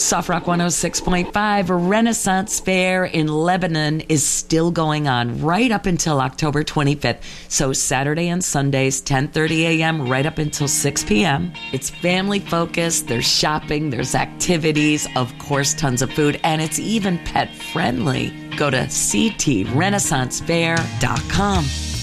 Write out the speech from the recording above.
Soft Rock 106.5 Renaissance Fair in Lebanon is still going on right up until October 25th. So Saturday and Sundays, 10:30 a.m. right up until 6 p.m. It's family focused. There's shopping, there's activities, of course, tons of food, and it's even pet friendly. Go to ctrenaissancefair.com.